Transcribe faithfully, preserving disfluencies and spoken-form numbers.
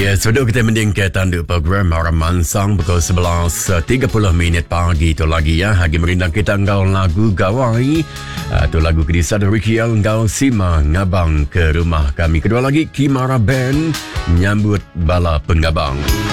Ya, sudah kita meningkat tanduk program Haram Mansang pukul sebelas tiga puluh minit pagi tu lagi ya. Hagi merindang kita ngau lagu Gawai. Uh, tu lagu kedisa dari Ricky ngau Sima ngabang ke rumah kami. Kedua lagi Kimara Band nyambut bala penggabang.